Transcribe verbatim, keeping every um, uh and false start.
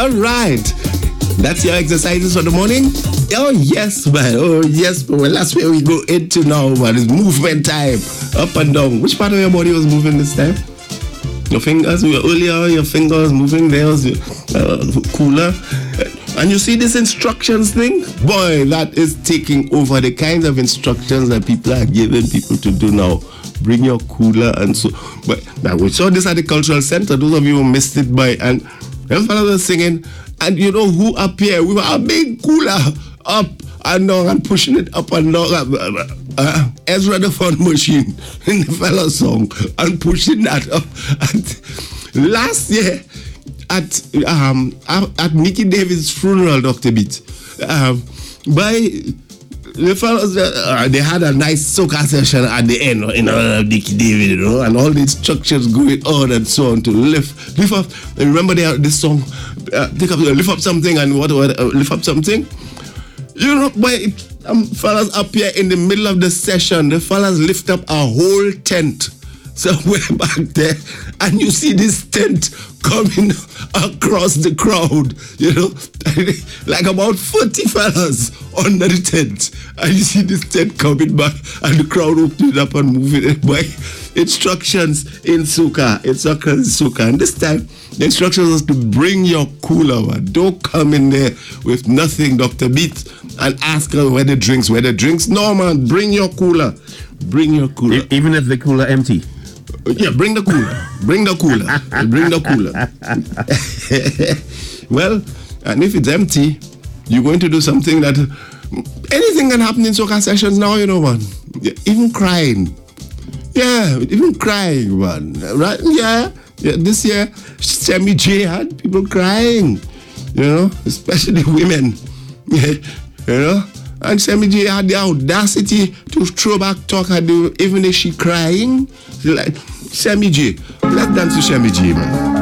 All right. That's your exercises for the morning? Oh, yes, man. Oh, yes, man. Well, that's where we go into now, man. It's movement time. Up and down. Which part of your body was moving this time? Your fingers, your earlier, your fingers moving there was uh, cooler. And you see this instructions thing? Boy, that is taking over the kinds of instructions that people are giving people to do now. Bring your cooler and so. But now we saw this at the cultural center. Those of you who missed it by and everybody was singing. And you know who up here? We were a big cooler up and down and pushing it up and down. Uh, uh, Ezra the Fun Machine in the fella song and pushing that up. And last year at um at Mickey Davis' funeral, Doctor Beat, um, by the fellas, uh, they had a nice soca session at the end, you know, Mickey Davis, you know, and all the instructions going on and so on to lift, lift up. Remember they had this song, uh, take up, lift up something and what, what uh, lift up something. You know, by um, fellas up here in the middle of the session, the fellas lift up a whole tent somewhere back there, and you see this tent coming across the crowd, you know, like about forty fellas under the tent, and you see this tent coming back, and the crowd opening it up and moving it by instructions in soca, instructions in soca, and this time the instructions was to bring your cooler, man. Don't come in there with nothing, Doctor Beat, and ask her where the drinks, where the drinks. No, man, bring your cooler, bring your cooler, e- even if the cooler empty. Yeah, bring the cooler. Bring the cooler. Bring the cooler. Well, and if it's empty, you're going to do something that anything can happen in soca sessions now, you know, man. Even crying. Yeah, even crying, man. Right? Yeah. Yeah. This year, Sammy J had people crying, you know, especially women. Yeah. You know? And Sammy J had the audacity to throw back talk at the, even if she crying. She like, Sammy J, let's dance to Sammy J, man.